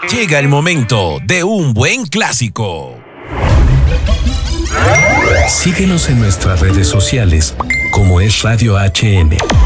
Llega el momento de un buen clásico. Síguenos en nuestras redes sociales como es Radio HN.